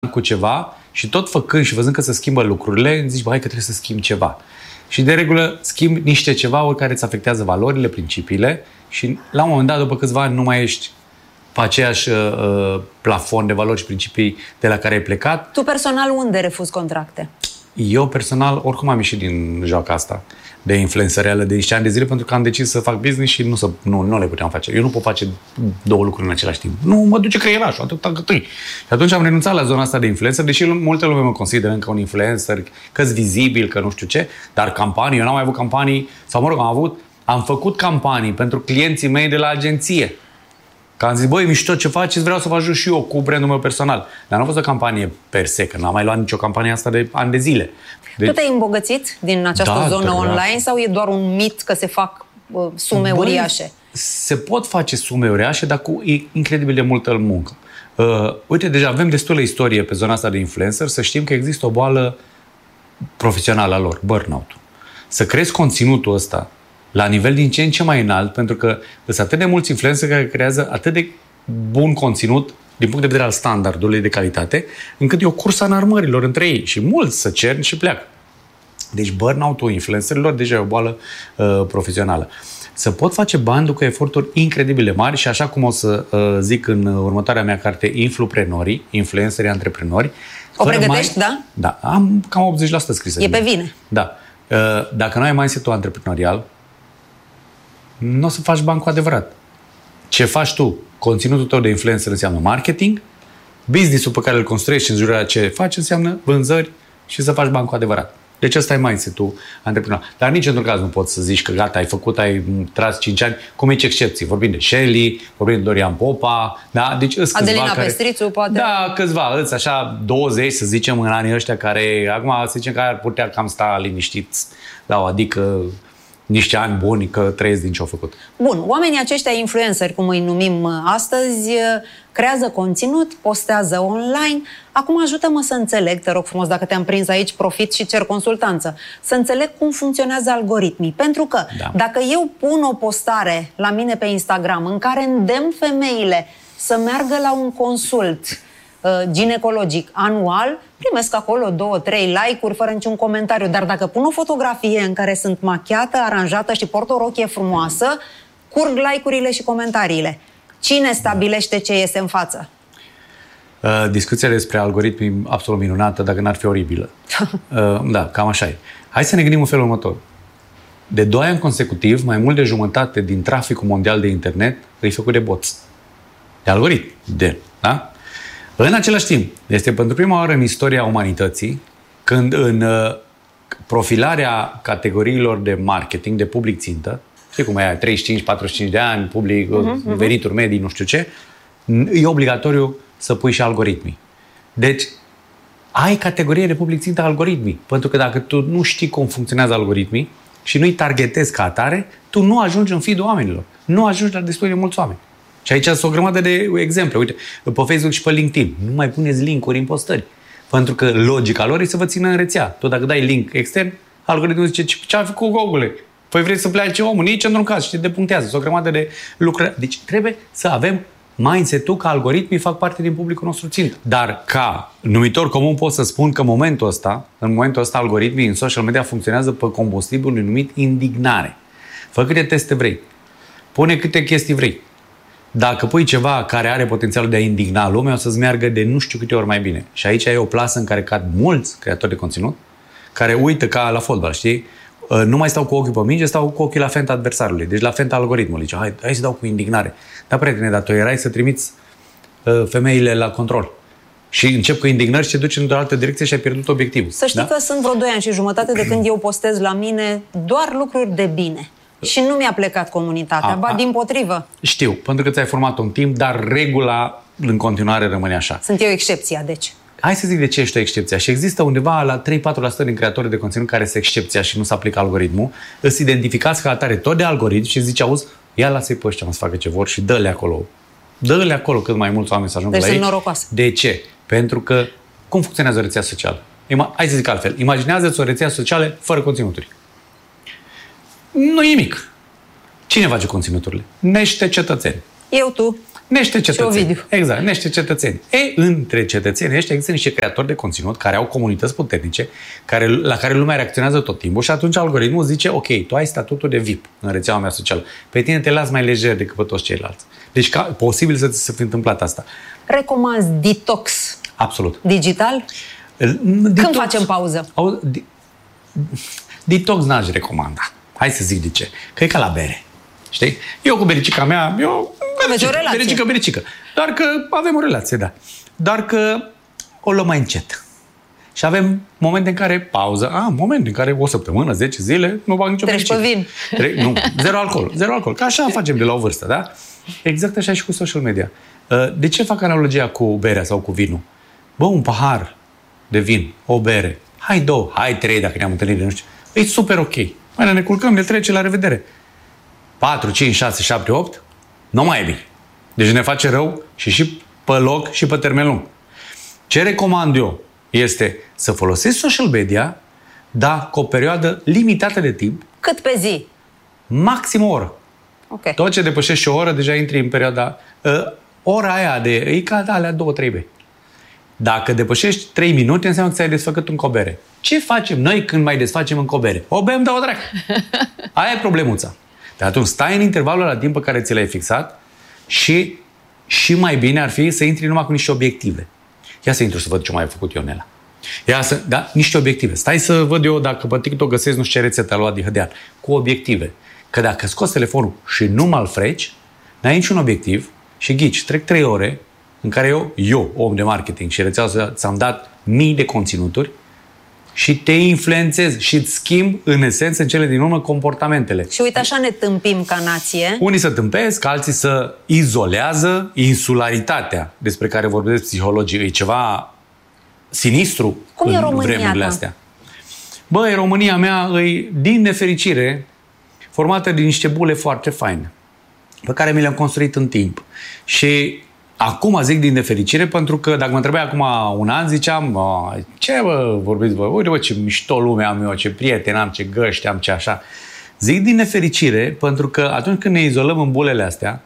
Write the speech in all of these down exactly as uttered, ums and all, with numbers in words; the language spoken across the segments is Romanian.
cu ceva și tot făcând și văzând că se schimbă lucrurile, îmi zici, bă, hai că trebuie să schimb ceva. Și de regulă schimbi niște ceva care îți afectează valorile, principiile și la un moment dat, după câțiva ani, nu mai ești pe aceeași uh, plafon de valori și principii de la care ai plecat. Tu personal unde refuzi contracte? Eu personal, oricum am ieșit din joaca asta de influențăreală de niște ani de zile pentru că am decis să fac business și nu, să, nu, nu le puteam face. Eu nu pot face două lucruri în același timp. Nu mă duce creierașul, atâta cât îi. Și atunci am renunțat la zona asta de influencer, deși multe lume mă consideră încă un influencer, că-s vizibil, că nu știu ce, dar campanii, eu n-am mai avut campanii, sau mă rog, am avut, am făcut campanii pentru clienții mei de la agenție. Că am zis, băi, mișto ce faceți, vreau să vă ajut și eu cu brandul meu personal. Dar nu a fost o campanie per se, că n-am mai luat nicio campanie asta de ani de zile. Deci... Tu te-ai îmbogățit din această da, zonă online sau e doar un mit că se fac uh, sume băi, uriașe? Se pot face sume uriașe, dar cu incredibil de multă muncă. Uh, uite, deja avem destulă istorie pe zona asta de influencer, să știm că există o boală profesională a lor, burnout-ul. Să crezi conținutul ăsta la nivel din ce în ce mai înalt, pentru că sunt atât de mulți influencer care creează atât de bun conținut din punct de vedere al standardului de calitate, încât e o cursă în armărilor între ei și mulți să cern și pleacă. Deci burnout-ul influencerilor deja e o boală uh, profesională. Se pot face bani cu eforturi incredibil de mari și așa cum o să uh, zic în următoarea mea carte, Influprenorii, influencerii antreprenori. O pregătești, mai... da? Da, am cam optzeci la sută scrisă. E pe vine. Da. Uh, dacă nu ai mindset-ul antreprenorial, nu o să faci bani cu adevărat. Ce faci tu? Conținutul tău de influencer înseamnă marketing, business-ul pe care îl construiești în jurul a ce faci înseamnă vânzări și să faci bani cu adevărat. Deci ăsta e mindset-ul antreprenor. Dar nici într-un caz nu poți să zici că gata, ai făcut, ai tras cinci ani, cu mici excepții. Vorbim de Shelly, vorbim de Dorian Popa, da? Deci îți Adelina care... Pestrițu, poate. Da, câțiva, îți așa douăzeci, să zicem, în anii ăștia care, acum să zicem că ar putea cam sta liniștiți la o, adică niște ani buni că trăiesc din ce au făcut. Bun, oamenii aceștia influenceri, cum îi numim astăzi, creează conținut, postează online. Acum ajută-mă să înțeleg, te rog frumos, dacă te-am prins aici, profit și cer consultanță, să înțeleg cum funcționează algoritmii. Pentru că da. Dacă eu pun o postare la mine pe Instagram în care îndemn femeile să meargă la un consult ginecologic anual, primesc acolo două, trei like-uri fără niciun comentariu. Dar dacă pun o fotografie în care sunt machiată, aranjată și port o rochie frumoasă, curg like-urile și comentariile. Cine stabilește ce iese în față? Uh, discuția despre algoritmi e absolut minunată, dacă n-ar fi oribilă. Uh, da, cam așa e. Hai să ne gândim în felul următor. De doi ani consecutiv, mai mult de jumătate din traficul mondial de internet e făcut de boți. De algoritmi. De, da? În același timp, este pentru prima oară în istoria umanității când în uh, profilarea categoriilor de marketing, de public țintă, știi cum e aia, treizeci și cinci patruzeci și cinci de ani, public, uh-huh, venituri medii, nu știu ce, e obligatoriu să pui și algoritmii. Deci, ai categorie de public țintă algoritmii. Pentru că dacă tu nu știi cum funcționează algoritmii și nu-i targetezi ca atare, tu nu ajungi în feed-ul oamenilor. Nu ajungi la destul de mulți oameni. Și aici sunt o grămadă de exemple. Uite, pe Facebook și pe LinkedIn. Nu mai puneți link-uri în postări. Pentru că logica lor e să vă țină în rețea. Tu dacă dai link extern, algoritmul zice, ce-a făcut Google? Păi vrei să plece omul? Nici într-un caz. Și te depunctează. Sunt o grămadă de lucruri. Deci trebuie să avem mindset-ul că algoritmii fac parte din publicul nostru țintă. Dar ca numitor comun pot să spun că în momentul ăsta, în momentul ăsta algoritmii în social media funcționează pe combustibilul numit indignare. Fă câte teste vrei. Pune câte chestii vrei. Dacă pui ceva care are potențialul de a indigna lumea, o să-ți meargă de nu știu câte ori mai bine. Și aici e o plasă în care cad mulți creatori de conținut, care uită ca la fotbal, știi? Nu mai stau cu ochiul pe minge, stau cu ochiul la fenta adversarului. Deci la fenta algoritmului. Zice, hai, hai să dau cu indignare. Dar, prietene, dar tu erai să trimiți uh, femeile la control. Și încep cu indignări și te duci într-o altă direcție și ai pierdut obiectivul. Să știi da? Că sunt vreo doi ani și jumătate de când eu postez la mine doar lucruri de bine. Și nu mi-a plecat comunitatea, a, ba dimpotrivă. Știu, pentru că ți-ai format un timp, dar regula în continuare rămâne așa. Sunt eu excepția, deci. Hai să zic de ce ești o excepția. Și există undeva la trei patru la sută din creatorii de conținut care sunt excepția și nu se aplică algoritmul. Îți identificați ca atare tot de algoritm și zici, auzi, ia lasă-i pe ăștia să facă ce vor și dă-le acolo. Dă-le acolo cât mai mulți oameni să ajungă deci la ei. Norocoasă. De ce? Pentru că cum funcționează o rețea socială? Ima- Hai să zic altfel. Imaginează-ți o rețea socială fără conținuturi. Nu e nimic. Cine face conținuturile? Niște cetățeni. Eu, tu. Niște cetățeni. Exact, niște cetățeni. E, între cetățenii ăștia există niște creatori de conținut care au comunități puternice, care, la care lumea reacționează tot timpul și atunci algoritmul zice, ok, tu ai statutul de V I P în rețeaua mea socială. Pe tine te las mai lejer decât pe toți ceilalți. Deci ca, posibil să ți se fi întâmplat asta. Recomanzi detox Absolut. digital? Detox, când facem pauză? Au, di, detox n-aș recomanda. Hai să zic de ce. Că e ca la bere. Știi? Eu cu bericica mea, eu... Aveți o relație. Bericică, bericică. Doar că avem o relație, da. Doar că o luăm mai încet. Și avem momente în care pauză. A, momente în care o săptămână, zece zile, nu bag nicio bericică. Treci pe vin. Tre- nu, zero alcool. Zero alcool. Că așa facem de la o vârstă, da? Exact așa și cu social media. De ce fac analogia cu berea sau cu vinul? Bă, un pahar de vin, o bere, hai două, hai trei dacă ne-am întâlnit, nu știu. E super ok. Mai ne culcăm, ne trece, la revedere. patru, cinci, șase, șapte, opt, nu mai e bine. Deci ne face rău și și pe loc și pe termen lung. Ce recomand eu este să folosesc social media, dar cu o perioadă limitată de timp. Cât pe zi? Maxim o oră. Okay. Tot ce depășești o oră, deja intri în perioada... Uh, ora aia de... E ca alea două, trei bei. Dacă depășești trei minute, înseamnă că ți-ai desfăcut încă o bere. Ce facem noi când mai desfacem încă o bere? O bem de o drac. Aia e problemuța. Dar atunci stai în intervalul la timp pe care ți l-ai fixat și, și mai bine ar fi să intri numai cu niște obiective. Ia să intru să văd ce mai ai făcut Ionela. Ia să, da, niște obiective. Stai să văd eu dacă pe TikTok găsesc nu știu ce rețetă lui Adi Hădean. Cu obiective. Că dacă scoți telefonul și nu mă-l freci, n-ai niciun obiectiv și ghici, trec trei ore în care eu, eu, om de marketing și rețeaua, ți-am dat mii de conținuturi și te influențez și îți schimb, în esență, în cele din urmă, comportamentele. Și uite, așa ne tâmpim ca nație. Unii se tâmpesc, alții se izolează. Insularitatea, despre care vorbesc psihologii, e ceva sinistru. Cum în e România vremurile ta? astea. Băi, România mea e, din nefericire, formată din niște bule foarte faine, pe care mi le-am construit în timp. Și acum zic din nefericire, pentru că dacă mă întrebai acum un an, ziceam, ce bă, vorbiți voi? Uite bă, ce mișto lume am eu, ce prieteni am, ce găști am, ce așa. Zic din nefericire, pentru că atunci când ne izolăm în bulele astea,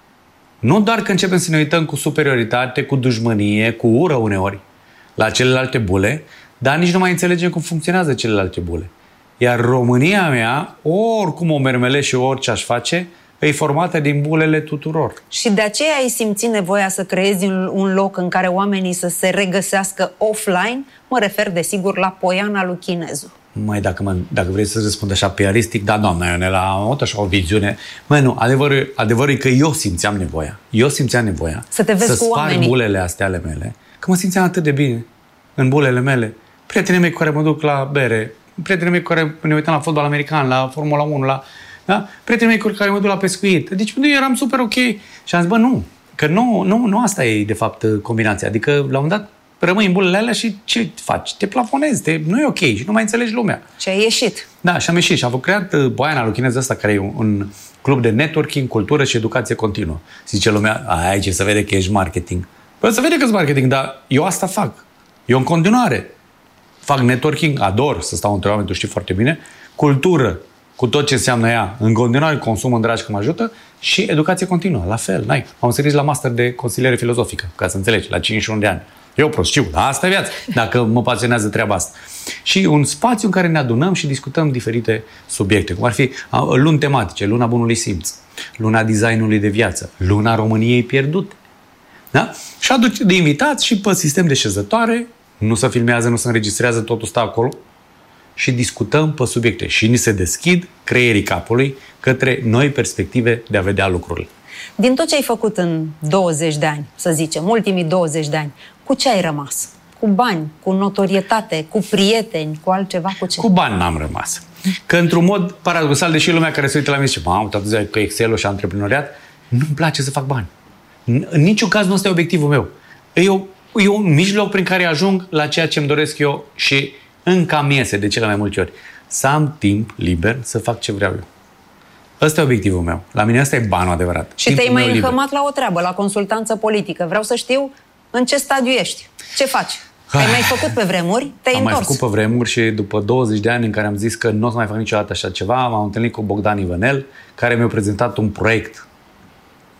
nu doar că începem să ne uităm cu superioritate, cu dușmănie, cu ură uneori la celelalte bule, dar nici nu mai înțelegem cum funcționează celelalte bule. Iar România mea, oricum o mermele și orice aș face, e formată din bulele tuturor. Și de aceea ai simțit nevoia să creezi un loc în care oamenii să se regăsească offline? Mă refer, desigur, la Poiana lui Chinezu. Mai dacă, mă, dacă vrei să răspund așa piaristic, da, doamna Ionela, am avut așa o viziune. Măi, nu, adevărul, adevărul e că eu simțeam nevoia. Eu simțeam nevoia să te vezi să cu oamenii. sparg bulele astea ale mele, că mă simțeam atât de bine în bulele mele. Prietenii mei cu care mă duc la bere, prietenii mei cu care ne uitam la fotbal american, la Formula unu, la... Da? Prietenii mei cu care mă duc la pescuit. Deci eu eram super ok. Și am zis, bă, nu. Că nu, nu, nu asta e, de fapt, combinația. Adică, la un moment dat, rămâi în bulele alea și ce faci? Te plafonezi, te, nu e ok și nu mai înțelegi lumea. Și ai ieșit. Da, și am ieșit. Și am creat Poiana lui Chinezu ăsta, care e un, un club de networking, cultură și educație continuă. Zice lumea, aici se vede că ești marketing. Păi se vede că ești marketing, dar eu asta fac. Eu în continuare fac networking, ador să stau între oameni, tu știi foarte bine, cultură, cu tot ce înseamnă ea, în continuare consum în dragi că mă ajută și educație continuă, la fel. N-ai. M-am înscris la master de consiliere filozofică, ca să înțelegi, la cincizeci și unu de ani. Eu prost știu, dar asta e viața, dacă mă pasionează treaba asta. Și un spațiu în care ne adunăm și discutăm diferite subiecte, cum ar fi luni tematice, luna bunului simț, luna designului de viață, luna României pierdute. Da? Și aduc de invitați și pe sistem de șezătoare, nu se filmează, nu se înregistrează, totul stă acolo, și discutăm pe subiecte și ni se deschid creierii capului către noi perspective de a vedea lucrurile. Din tot ce ai făcut în douăzeci de ani, să zicem, ultimii douăzeci de ani, cu ce ai rămas? Cu bani, cu notorietate, cu prieteni, cu altceva, cu ce? Cu bani n-am rămas. Că într-un mod paradoxal, deși lumea care se uită la mine zice, mamă, toată ziua cu Excel-ul și antreprenoriat, nu-mi place să fac bani. În niciun caz nu ăsta e obiectivul meu. E, o, e un mijloc prin care ajung la ceea ce îmi doresc eu și încă am iese de cele mai multe ori. Să am timp liber să fac ce vreau eu. Ăsta e obiectivul meu. La mine ăsta e banul adevărat. Și te-ai mai înhămat la o treabă, la consultanță politică. Vreau să știu în ce stadiu ești. Ce faci? Ai mai făcut pe vremuri? Te-ai am întors? Am mai făcut pe vremuri și după douăzeci de ani în care am zis că nu o să mai fac niciodată așa ceva, m-am întâlnit cu Bogdan Ivanel, care mi-a prezentat un proiect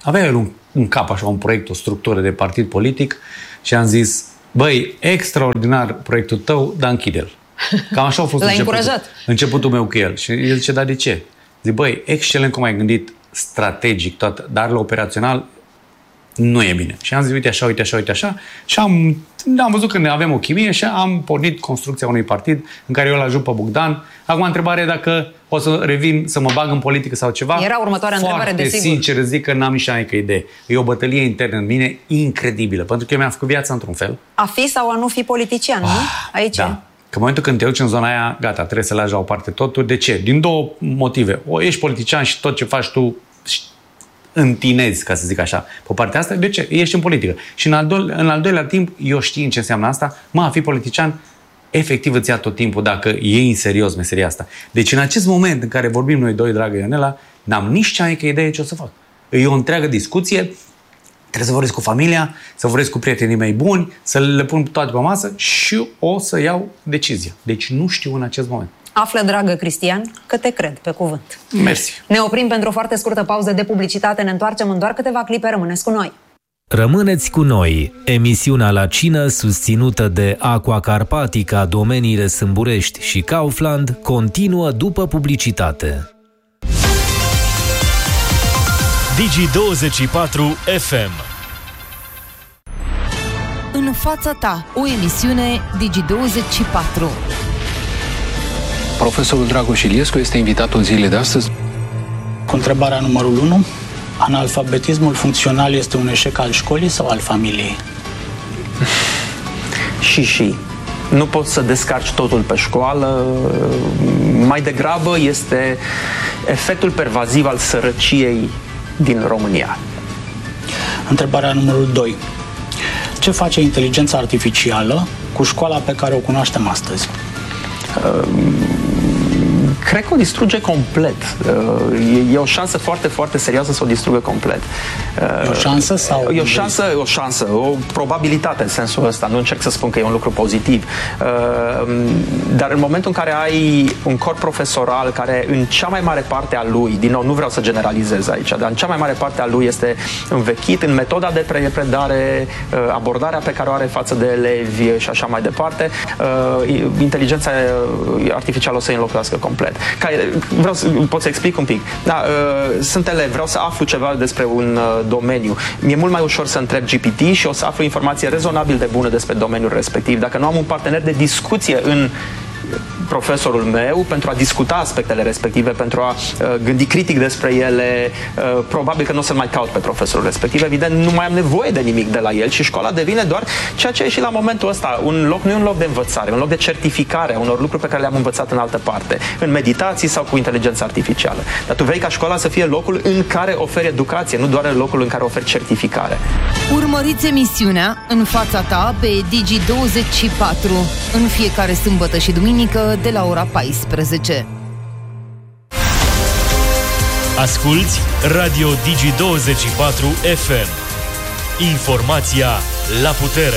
Avea el un, un cap, așa, un proiect, o structură de partid politic și am zis, băi, extraordinar proiectul tău, dar închide-l. Cam așa a fost începutul, începutul meu cu el. Și el zice, dar de ce? Zic, băi, excelent cum ai gândit strategic tot, dar la operațional nu e bine. Și am zis, uite așa, uite așa, uite așa. Și am, am văzut că ne avem o chimie și am pornit construcția unui partid în care eu îl ajut pe Bogdan. Acum întrebarea e dacă o să revin să mă bag în politică sau ceva. Era următoarea întrebare, desigur. Foarte sincer zic că n-am nici mai mică idee. E o bătălie internă în mine incredibilă, pentru că eu mi-am făcut viața într-un fel. A fi sau a nu fi politician, nu? Aici. Da. Că în momentul când te duci în zona aia, gata, trebuie să lași la o parte totul. De ce? Din două motive. O, ești politician și tot ce faci tu întinezi, ca să zic așa, pe partea asta. De ce? Ești în politică. Și în al, do- în al doilea timp, eu știu ce înseamnă asta. Mă, a fi politician, efectiv îți ia tot timpul dacă iei în serios meseria asta. Deci în acest moment în care vorbim noi doi, dragă Ionela, n-am nici cea mică idee ce o să fac. E o întreagă discuție, trebuie să vorbesc cu familia, să vorbesc cu prietenii mei buni, să le pun toate pe masă și o să iau decizia. Deci nu știu în acest moment. Află, dragă Cristian, că te cred pe cuvânt. Mersi. Ne oprim pentru o foarte scurtă pauză de publicitate, ne întoarcem în doar câteva clipe, rămâneți cu noi. Rămâneți cu noi, emisiunea La Cină, susținută de Aqua Carpatica, domeniile Sâmburești și Kaufland, continuă după publicitate. Digi douăzeci și patru F M. În fața ta, o emisiune Digi douăzeci și patru. Profesorul Dragoș Iliescu este invitatul zilei de astăzi. Cu întrebarea numărul unu. Analfabetismul funcțional este un eșec al școlii sau al familiei? Și și. Nu poți să descarci totul pe școală. Mai degrabă este efectul pervaziv al sărăciei din România. Întrebarea numărul doi. Ce face inteligența artificială cu școala pe care o cunoaștem astăzi? Uh, Cred că o distruge complet. E o șansă foarte, foarte serioasă să o distrugă complet. E o șansă sau? E o șansă, o șansă, o probabilitate în sensul ăsta. Nu încerc să spun că e un lucru pozitiv. Dar în momentul în care ai un corp profesoral care în cea mai mare parte a lui, din nou, nu vreau să generalizez aici, dar în cea mai mare parte a lui este învechit în metoda de predare, abordarea pe care o are față de elevi și așa mai departe, inteligența artificială o să îi înlocuiască complet. Ca, vreau să, pot să explic un pic. Da, uh, sunt elev, vreau să aflu ceva despre un uh, domeniu. Mi-e mult mai ușor să întreb G P T și o să aflu informație rezonabil de bună despre domeniul respectiv. Dacă nu am un partener de discuție în profesorul meu pentru a discuta aspectele respective, pentru a uh, gândi critic despre ele, uh, probabil că nu o să-l mai caut pe profesorul respectiv. Evident, nu mai am nevoie de nimic de la el și școala devine doar ceea ce e și la momentul ăsta. Un loc, nu e un loc de învățare, un loc de certificare a unor lucruri pe care le-am învățat în altă parte, în meditații sau cu inteligența artificială. Dar tu vrei ca școala să fie locul în care oferi educație, nu doar locul în care oferi certificare. Urmăriți emisiunea În fața ta pe Digi douăzeci și patru în fiecare sâmbătă și duminică de la ora paisprezece. Asculți Radio Digi douăzeci și patru F M. Informația la putere.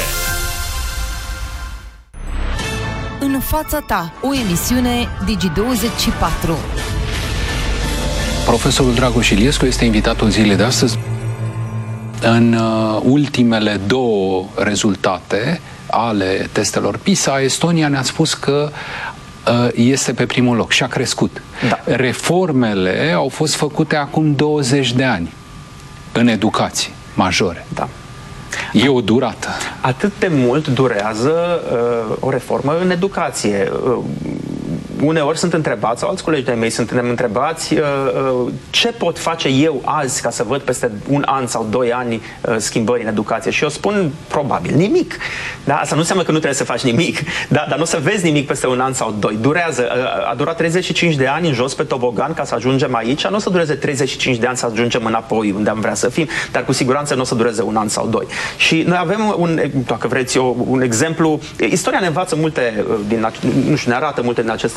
În fața ta, o emisiune Digi douăzeci și patru. Profesorul Dragoș Iliescu este invitatul zilei de astăzi. În uh, ultimele două rezultate ale testelor PISA, Estonia ne-a spus că uh, este pe primul loc și a crescut. Da. Reformele au fost făcute acum douăzeci de ani în educație majore. Da. E o durată. Atât de mult durează uh, o reformă în educație. Uh, uneori sunt întrebați, sau alți colegi de-ai mei sunt întrebați, uh, uh, ce pot face eu azi ca să văd peste un an sau doi ani uh, schimbări în educație? Și eu spun, probabil, nimic. Da? Asta nu înseamnă că nu trebuie să faci nimic, da? Dar nu o să vezi nimic peste un an sau doi. Durează. Uh, a durat treizeci și cinci de ani în jos pe tobogan ca să ajungem aici. Nu o să dureze treizeci și cinci de ani să ajungem înapoi unde am vrea să fim, dar cu siguranță nu o să dureze un an sau doi. Și noi avem, un, dacă vreți, o, un exemplu. Istoria ne învață multe, din, nu știu, ne arată multe din aceste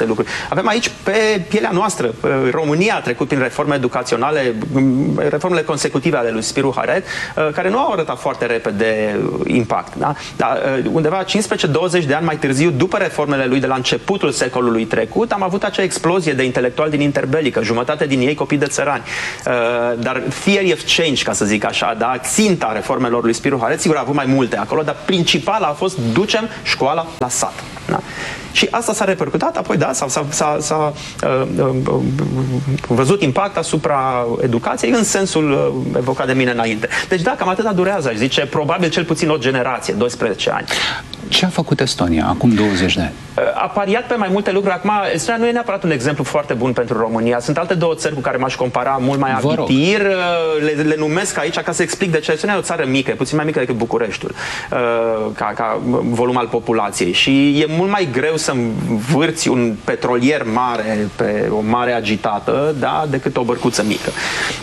lucruri. Avem aici pe pielea noastră. România a trecut prin reforme educaționale, reformele consecutive ale lui Spiru Haret, care nu au arătat foarte repede impact. Da? Dar undeva cincisprezece douăzeci de ani mai târziu, după reformele lui de la începutul secolului trecut, am avut acea explozie de intelectuali din interbelică, jumătate din ei copii de țărani. Dar theory of change, ca să zic așa, da? Ținta reformelor lui Spiru Haret, sigur a avut mai multe acolo, dar principala a fost ducem școala la sat. Da? Și asta s-a repercutat, apoi da, s-a uh, uh, văzut impact asupra educației în sensul uh, evocat de mine înainte. Deci da, cam atâta durează, aș zice, probabil cel puțin o generație, doisprezece ani. Ce a făcut Estonia acum douăzeci de ani? A pariat pe mai multe lucruri. Acum, Estonia nu e neapărat un exemplu foarte bun pentru România. Sunt alte două țări cu care m-aș compara mult mai abitir. Le, le numesc aici ca să explic de ce. Estonia e o țară mică, puțin mai mică decât Bucureștiul, ca, ca volum al populației. Și e mult mai greu să învârți un petrolier mare pe o mare agitată, da, decât o bărcuță mică.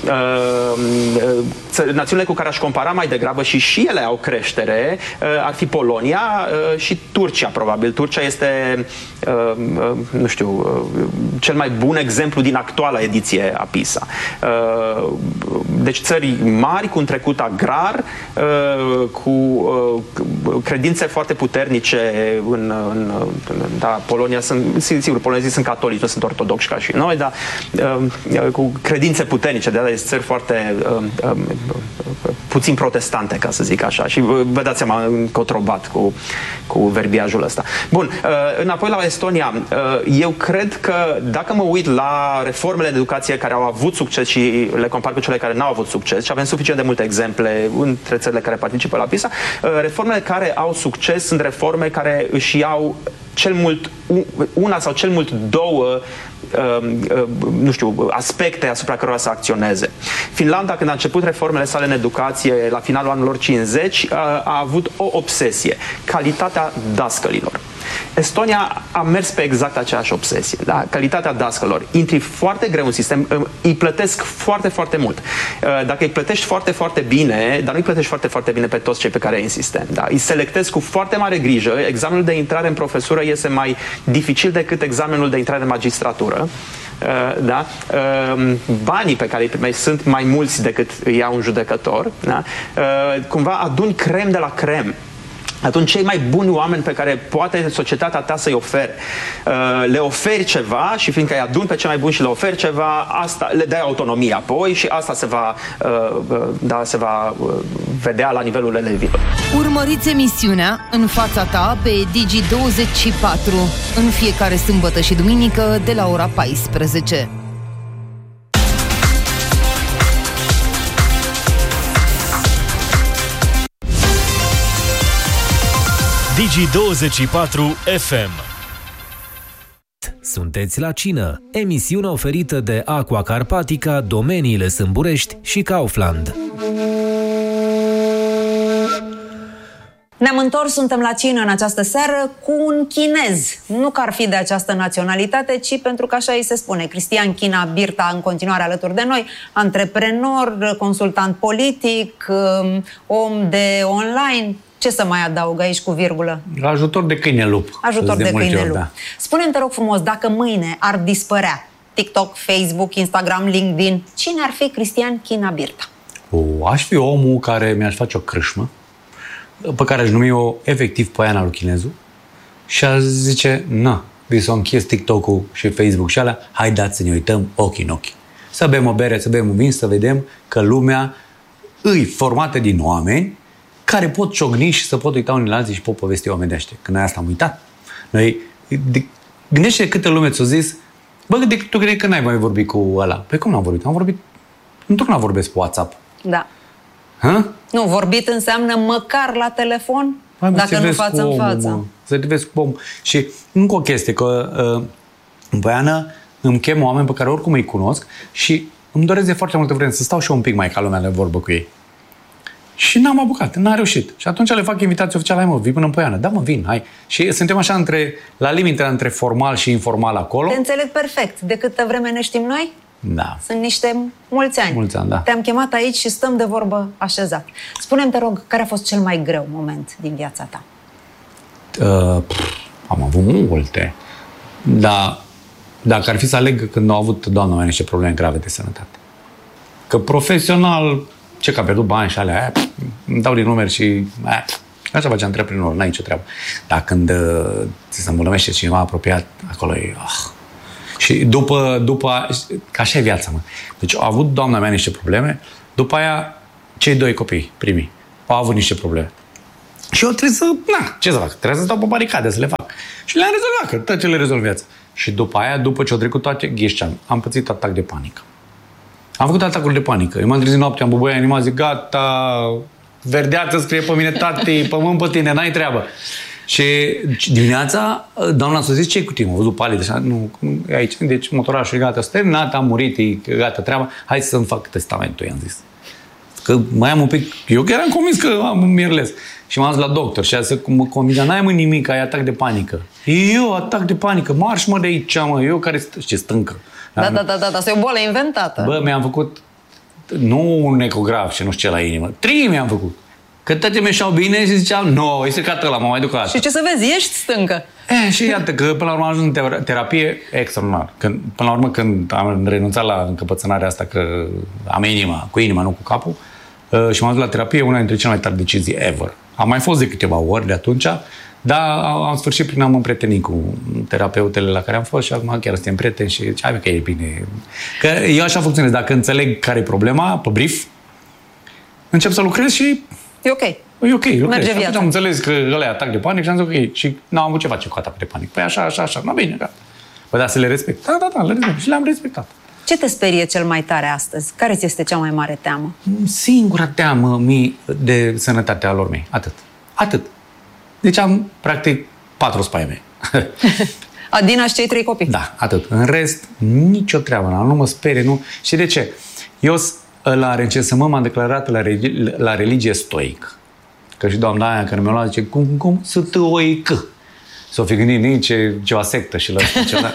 Națiunile cu care aș compara mai degrabă, și și ele au creștere, ar fi Polonia și Turcia, probabil. Turcia este, nu știu, cel mai bun exemplu din actuala ediție a PISA. Deci țări mari, cu un trecut agrar, cu credințe foarte puternice în, în da, Polonia, sunt, sigur, polonezii sunt catolici, nu sunt ortodoxi ca și noi, dar cu credințe puternice, de aia țări foarte puțin protestante, ca să zic așa. Și vă dați seama, încotrobat cu, cu verbiajul ăsta. Bun, înapoi la Estonia. Eu cred că dacă mă uit la reformele de educație care au avut succes și le compar cu cele care n-au avut succes, și avem suficient de multe exemple între țările care participă la PISA, reformele care au succes sunt reforme care își iau cel mult una sau cel mult două nu știu, aspecte asupra cărora să acționeze. Finlanda, când a început reformele sale în educație la finalul anilor cincizeci, a avut o obsesie: calitatea dascălilor. Estonia a mers pe exact aceeași obsesie, da? Calitatea dascălor. Intri foarte greu în sistem, îi plătesc foarte, foarte mult. Dacă îi plătești foarte, foarte bine, dar nu îi plătești foarte, foarte bine pe toți cei pe care ai în sistem, da? Îi selectezi cu foarte mare grijă. Examenul de intrare în profesură iese mai dificil decât examenul de intrare în magistratură. Da? Banii pe care îi primești sunt mai mulți decât îi ia un judecător. Da? Cumva aduni crem de la crem. Atunci cei mai buni oameni pe care poate societatea ta să-i ofere, le oferi ceva și fiindcă îi aduni pe cei mai buni și le oferi ceva, asta, le dai autonomie apoi și asta se va, da, se va vedea la nivelul elevilor. Urmăriți emisiunea În fața ta pe Digi douăzeci și patru în fiecare sâmbătă și duminică de la ora paisprezece. Digi douăzeci și patru F M. Sunteți la cină, emisiune oferită de Aqua Carpatica, Domeniile Sâmburești și Kaufland. Ne-am întors, suntem la cină în această seară cu un chinez. Nu că ar fi de această naționalitate, ci pentru că așa îi se spune. Cristian China Birta, în continuare alături de noi, antreprenor, consultant politic, om de online. Ce să mai adaug aici cu virgulă? Ajutor de câine lup. Ajutor de, de câine lup. Da. Spune-mi, te rog frumos, dacă mâine ar dispărea TikTok, Facebook, Instagram, LinkedIn, cine ar fi Cristian China Birta? O, aș fi omul care mi-aș face o crâșmă, pe care aș numi o efectiv Poiana lui Chinezu, și aș zice, na, vi să închiez TikTok-ul și Facebook și alea, haideți să ne uităm ochi în ochi. Să bem o bere, să bem un vin, să vedem că lumea îi formată din oameni care pot ciogni și să pot uita unii la alții și pot povesti omenește. Că noi asta am uitat. Noi, de, gândește câtă lume ți-o zis, bă, de, tu crezi că n-ai mai vorbit cu ăla? Păi cum n-am vorbit? Am vorbit, întotdeauna vorbesc pe WhatsApp. Da. Hă? Nu, vorbit înseamnă măcar la telefon, hai, mă, dacă nu față în față. Mă, să te vezi cu om. Și încă o chestie, că uh, în Poiană îmi chem oameni pe care oricum îi cunosc și îmi doresc de foarte multă vreme să stau și eu un pic mai ca lumea de vorbă cu ei. Și n-am apucat, n-am reușit. Și atunci le fac invitații oficiale, hai mă, vii până în Poiană. Da mă, vin, hai. Și suntem așa între, la limită între formal și informal acolo. Te înțeleg perfect. De câtă vreme ne știm noi? Da. Sunt niște mulți ani. Mulți ani, da. Te-am chemat aici și stăm de vorbă așezat. Spune-mi, te rog, care a fost cel mai greu moment din viața ta? Uh, pf, am avut multe. Dar Dacă ar fi să aleg când au avut doamna mea niște probleme grave de sănătate. Că profesional, ce că a pierdut bani și alea, aia, pf, îmi dau din numeri și aia, pf, așa face antreprenor, n-ai nicio treabă. Dar când uh, ți se îmbulămește cineva apropiat, acolo e... Oh. Și după, după, că așa e viața, mă. Deci au avut doamna mea niște probleme, după aia cei doi copii, primii, au avut niște probleme. Și eu trebuie să, na, ce să fac? Trebuie să stau pe baricade, să le fac. Și le-am rezolvat, că tot ce le rezolv viața. Și după aia, după ce au trecut toate, ghișceam, am pățit atac de panică. Am făcut atacuri de panică. Eu m-am trezit noaptea, am bubuia animat, zic, gata, verdeață scrie pe mine, tati, pământ pe tine, n-ai treabă. Și dimineața, doamna s-a zis, ce-i cu tine? Am văzut palid, așa, nu, e aici, deci motorașul e gata, s-a terminat, am murit, e gata treaba, hai să-mi fac testamentul, i-am zis. Că mai am un pic, eu chiar am convins că am un mierles. Și m-am zis la doctor și a zis, mă convingea, n-ai mă nimic, ai atac de panică. Eu, atac de panică, marș mă de aici, mă, eu care, ce stâncă. Da, da, da, da, da, asta e o boală inventată. Bă, mi-am făcut, nu un ecograf și nu știu ce la inimă, trei mi-am făcut. Că toate mi-eșau bine și ziceam, nu, e stricat ăla, mă mai duc la asta. Și ce să vezi, ești stâncă. E, și iată că până la urmă am ajuns în terapie extraordinar. Când, până la urmă când am renunțat la încăpățânarea asta că am inima, cu inima, nu cu capul, uh, și m-am dus la terapie, una dintre cele mai tari decizii ever. Am mai fost de câteva ori de atunci, dar am sfârșit prin a mă împrieteni cu terapeutele la care am fost și acum chiar suntem prieteni și zice, hai că e bine. Că eu așa funcționez, dacă înțeleg care e problema, pe brief, încep să lucrez și... E ok. E ok, lucrez. Merge Și atunci am înțeles că ăla e atac de panică și am zis ok. Și n-am avut ce face cu atac de panică. Păi așa, așa, așa. Na bine, gata. Păi da, să le respect. Da, da, da, le respect. Și le-am respectat. Ce te sperie cel mai tare astăzi? Care ți este cea mai mare teamă? Singura teamă mie de sănătatea lor mei. Atât. Atât. Deci am, practic, patru spaime. Adina și cei trei copii. Da, atât. În rest, nicio treabă. Nu mă sperie, nu. Și de ce? Eu la recensământ m-am declarat la, religi- la religie stoic. Că și doamna aia care mi-a luat zice, cum, cum, stoică. S-o fi gândit nici ceva sectă și la asta. Ceva.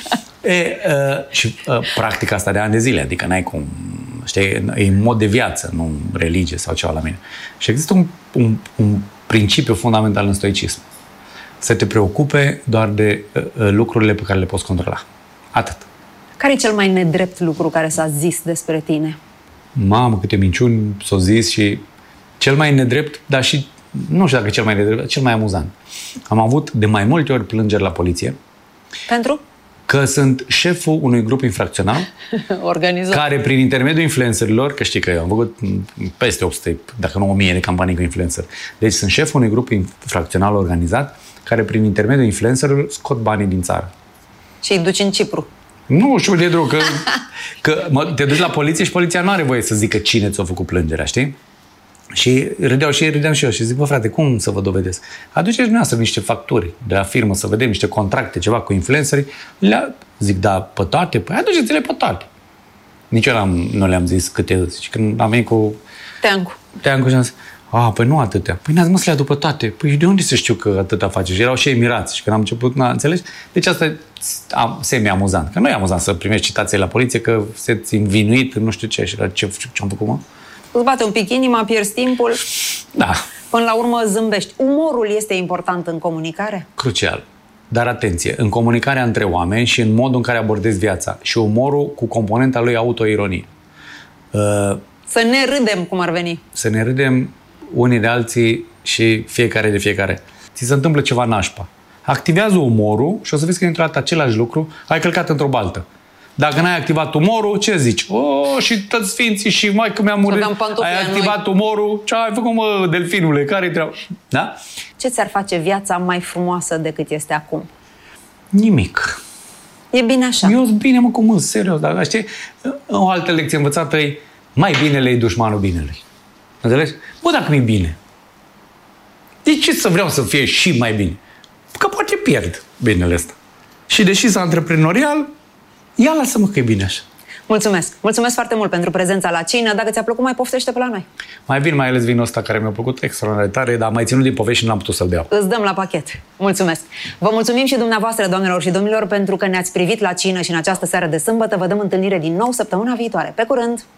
E, uh, și uh, practica asta de ani de zile, adică n-ai cum, știi, e mod de viață, nu religie sau ceva la mine. Și există un, un, un principiu fundamental în stoicism. Să te preocupe doar de uh, lucrurile pe care le poți controla. Atât. Care e cel mai nedrept lucru care s-a zis despre tine? Mamă, câte minciuni s-au zis și cel mai nedrept, dar și, nu știu dacă cel mai nedrept, cel mai amuzant. Am avut de mai multe ori plângeri la poliție. Pentru? Că sunt șeful unui grup infracțional organizat, care prin intermediul influencerilor, că știi că eu am făcut peste opt sute, dacă nu o mie de campanii cu influencer. Deci sunt șeful unui grup infracțional organizat care prin intermediul influencerilor scot banii din țară. Și îi duci în Cipru. Nu știu de drog, că, că mă, te duci la poliție și poliția nu are voie să zică cine ți-a făcut plângerea, știi? Și râdeau și ei, râdeam și eu și zic, bă frate, cum să vă dovedesc? Aduceți dumneavoastră niște facturi de la firmă să vedem niște contracte, ceva cu influencerii. Le zic, da, pe toate? Păi aduceți-le pe toate. Nici eu nu le-am zis câte. Și când am venit cu Teancu. Teancu și am zis, a, păi nu atâtea. Păi n-ați mă să le adu pe toate. Păi de unde să știu că atâta face? Și erau și ei mirați. Și când am început, n-a înțeles? Deci asta e semi-amuzant. Că nu e amuzant să primești citații la poliție că se-ți învinuit, nu știu ce. Și la ce, ce-am făcut, mă? Îți bate un pic inima, pierzi timpul. Da. Până la urmă zâmbești. Umorul este important în comunicare? Crucial. Dar atenție, în comunicarea între oameni și în modul în care abordezi viața. Și umorul cu componenta lui autoironie. Uh, să ne râdem, cum ar veni. Să ne râdem unii de alții și fiecare de fiecare. Ți se întâmplă ceva nașpa. Activează umorul și o să vezi că dintr-o dată același lucru ai călcat într-o baltă. Dacă n-ai activat umorul, ce zici? O, și toți sfinții și mai că mi-am murit. Ai activat noi. Umorul, ce ai făcut, mă, delfinule? Care-i treaba? Da? Ce ți-ar face viața mai frumoasă decât este acum? Nimic. E bine așa. Eu sunt bine, mă, cum mă, serios. Dar știi, o altă lecție învățată e mai binele e dușmanul binelui. Înțelegi? Bă, dacă mi-e bine, de ce să vreau să fie și mai bine? Că poate pierd binele ăsta. Și deși sunt antreprenorial, ia lasă-mă că e bine așa. Mulțumesc. Mulțumesc foarte mult pentru prezența la cină. Dacă ți-a plăcut, mai poftește pe la noi. Mai vin mai ales vinul ăsta care mi-a plăcut extraordinar de tare, dar mai ținut din povești și n-am putut să-l beau. Îți dăm la pachet. Mulțumesc. Vă mulțumim și dumneavoastră, doamnelor și domnilor, pentru că ne-ați privit la cină și în această seară de sâmbătă. Vă dăm întâlnire din nou săptămâna viitoare. Pe curând!